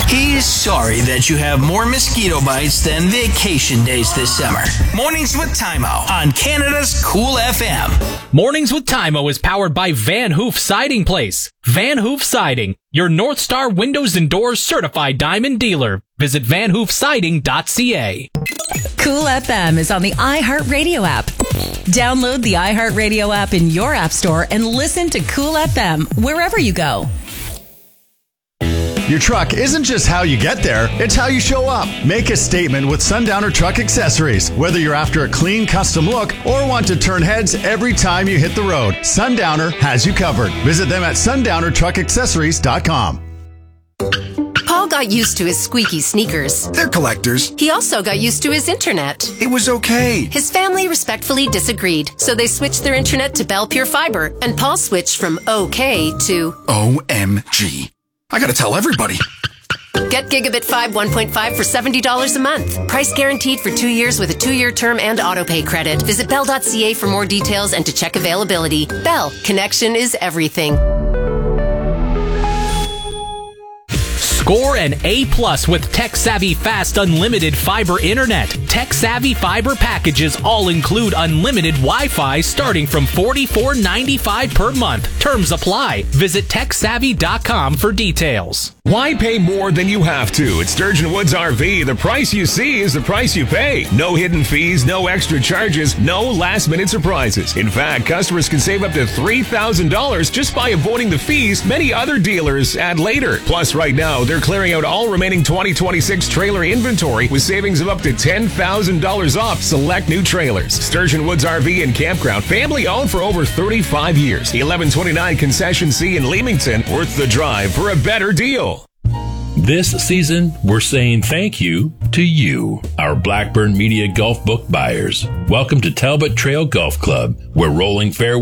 He's sorry that you have more mosquito bites than vacation days this summer. Mornings with Tymo on Canada's Cool FM. Mornings with Tymo is powered by Van Hoof Siding Place. Van Hoof Siding, your North Star Windows and Doors certified diamond dealer. Visit vanhoofsiding.ca. Cool FM is on the iHeartRadio app. Download the iHeartRadio app in your app store and listen to Cool FM wherever you go. Your truck isn't just how you get there, it's how you show up. Make a statement with Sundowner Truck Accessories. Whether you're after a clean custom look or want to turn heads every time you hit the road, Sundowner has you covered. Visit them at sundownertruckaccessories.com. Paul got used to his squeaky sneakers. They're collectors. He also got used to his internet. It was okay. His family respectfully disagreed, so they switched their internet to Bell Pure Fiber, and Paul switched from okay to OMG. I gotta tell everybody. Get Gigabit 5 1.5 for $70 a month. Price guaranteed for 2 years with a 2-year term and autopay credit. Visit bell.ca for more details and to check availability. Bell, connection is everything. Score an A+ with Tech-Savvy Fast Unlimited Fiber Internet. Tech-Savvy Fiber packages all include unlimited Wi-Fi starting from $44.95 per month. Terms apply. Visit TechSavvy.com for details. Why pay more than you have to? At Sturgeon Woods RV, the price you see is the price you pay. No hidden fees, no extra charges, no last-minute surprises. In fact, customers can save up to $3,000 just by avoiding the fees many other dealers add later. Plus, right now, they're clearing out all remaining 2026 trailer inventory with savings of up to $10,000 off select new trailers. Sturgeon Woods RV and Campground, family-owned for over 35 years. 1129 Concession C in Leamington, worth the drive for a better deal. This season, we're saying thank you to you, our Blackburn Media Golf book buyers. Welcome to Talbot Trail Golf Club, where rolling fairways